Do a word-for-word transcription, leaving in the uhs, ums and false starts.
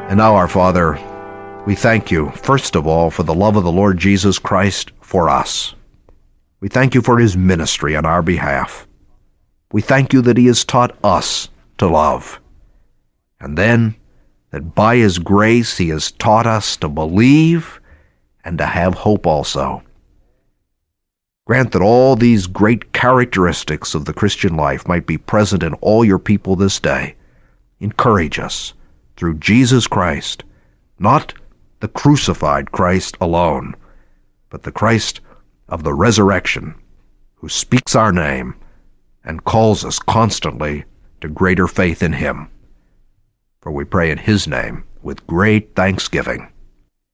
And now, our Father, we thank you, first of all, for the love of the Lord Jesus Christ for us. We thank you for his ministry on our behalf. We thank you that he has taught us to love. And then, that by his grace he has taught us to believe and to have hope also. Grant that all these great characteristics of the Christian life might be present in all your people this day. Encourage us through Jesus Christ, not the crucified Christ alone, but the Christ of the resurrection, who speaks our name and calls us constantly to greater faith in him. For we pray in his name with great thanksgiving.